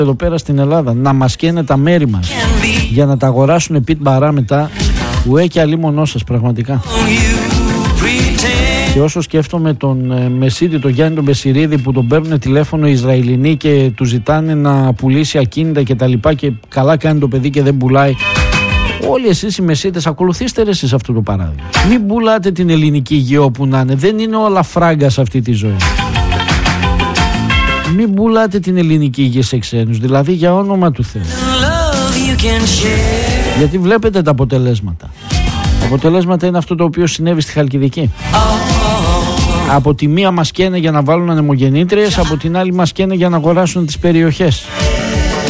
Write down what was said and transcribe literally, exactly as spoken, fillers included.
εδώ πέρα στην Ελλάδα να μας καίνε τα μέρη μας για να τα αγοράσουν πιτ μπαρά μετά. Ουέ και αλίμονό σας πραγματικά. Και όσο σκέφτομαι τον ε, Μεσίτη, τον Γιάννη τον Μπεσιρίδη που τον παίρνουν τηλέφωνο οι Ισραηλινοί και του ζητάνε να πουλήσει ακίνητα και τα λοιπά και καλά κάνει το παιδί και δεν πουλάει. Όλοι εσείς οι Μεσίτες ακολουθήστε ρε εσείς αυτό το παράδειγμα. Μην πουλάτε την ελληνική γη όπου να είναι. Δεν είναι όλα φράγκα σε αυτή τη ζωή. Μην πουλάτε την ελληνική γη σε ξένους. Δηλαδή για όνομα του Θεού. Γιατί βλέπετε τα αποτελέσματα. Τα αποτελέσματα είναι αυτό το οποίο συνέβη στη Χαλκιδική. Από τη μία μας καίνε για να βάλουν ανεμογεννήτριες, από την άλλη μας καίνε για να αγοράσουν τις περιοχές.